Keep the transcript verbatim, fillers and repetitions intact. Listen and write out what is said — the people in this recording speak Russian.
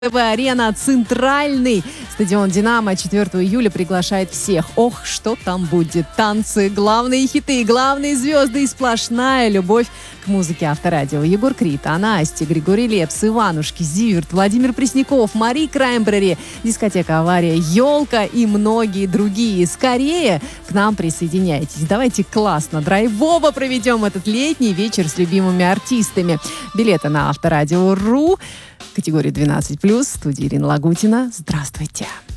ТВ-арена «Центральный». Стадион «Динамо» четвёртого июля приглашает всех. Ох, что там будет. Танцы, главные хиты, главные звезды и сплошная любовь к музыке Авторадио. Егор Крид, Анастя, Григорий Лепс, Иванушки, Зиверт, Владимир Пресняков, Мари Краймбрери, дискотека «Авария», «Елка» и многие другие. Скорее к нам присоединяйтесь. Давайте классно, драйвово проведем этот летний вечер с любимыми артистами. Билеты на Авторадио.ру. Категория двенадцать плюс. В студии Ирина Лагутина. Здравствуйте.